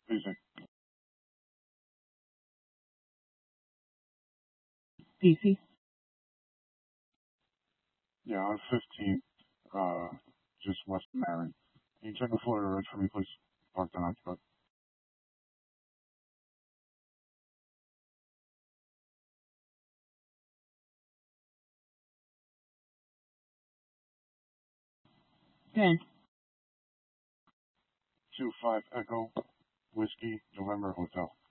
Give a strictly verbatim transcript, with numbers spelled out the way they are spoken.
Easy. P C. Yeah, on fifteenth, uh, just west of Marion. Can you check the Florida Ridge for me, please? Parked unoccupied. ten. two five Echo Whiskey November Hotel.